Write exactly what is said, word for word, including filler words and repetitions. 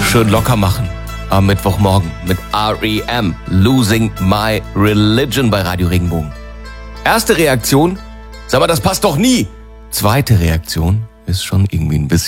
schön locker machen am Mittwochmorgen mit R E M, Losing My Religion bei Radio Regenbogen. Erste Reaktion, sag mal, das passt doch nie. Zweite Reaktion ist schon irgendwie ein bisschen